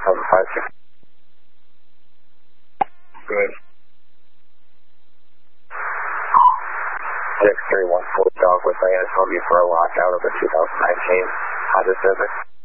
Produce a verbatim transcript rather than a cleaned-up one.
seven five six. Good. six three one four Dogwood Lane, I just want you for a lockout of the two thousand nineteen Honda Civic.